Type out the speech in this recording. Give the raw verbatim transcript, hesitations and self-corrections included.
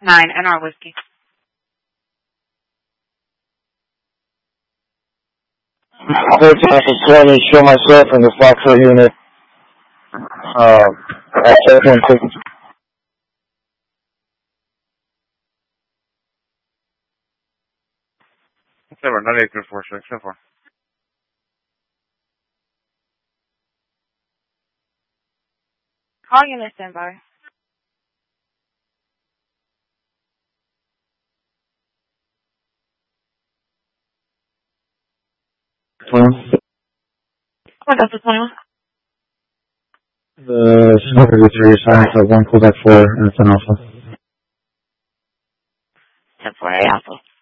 nine N R Whiskey. thirteen, I can clearly show myself in the Foxtrot unit. Uh, at seven six. Seven, not eight, three, four, six, seven, four. Call unit standby. twenty-one. Oh, that's the twenty-one. The number three silence of one Quebec four and ten Alpha. ten four A Alpha.